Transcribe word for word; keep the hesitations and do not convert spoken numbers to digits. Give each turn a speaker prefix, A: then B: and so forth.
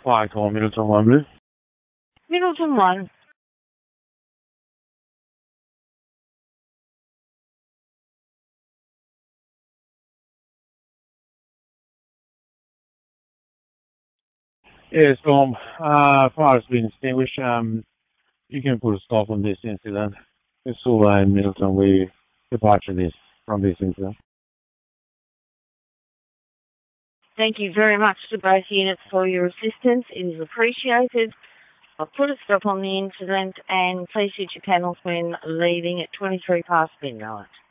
A: Whitehall, Middleton one, please.
B: Middleton one.
A: Yes, Tom. Uh, fire has been extinguished. Um, you can put a stop on this incident. It's all in Middleton. We departure this from this incident.
B: Thank you very much to both units for your assistance. It is appreciated. I'll put a stop on the incident and please hit your panels when leaving at twenty-three past midnight.